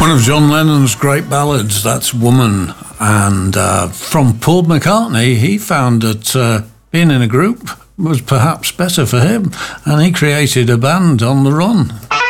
One of John Lennon's great ballads, that's Woman. And from Paul McCartney, he found that being in a group was perhaps better for him, and he created a band on the run.